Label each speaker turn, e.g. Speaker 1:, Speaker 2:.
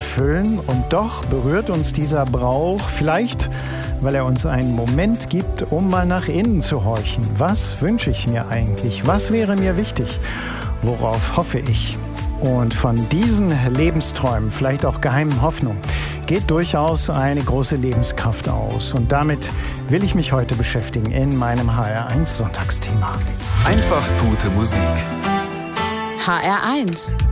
Speaker 1: erfüllen. Und doch berührt uns dieser Brauch vielleicht, weil er uns einen Moment gibt, um mal nach innen zu horchen. Was wünsche ich mir eigentlich? Was wäre mir wichtig? Worauf hoffe ich? Und von diesen Lebensträumen, vielleicht auch geheimen Hoffnungen, geht durchaus eine große Lebenskraft aus. Und damit will ich mich heute beschäftigen in meinem HR1 Sonntagsthema.
Speaker 2: Einfach gute Musik.
Speaker 3: HR1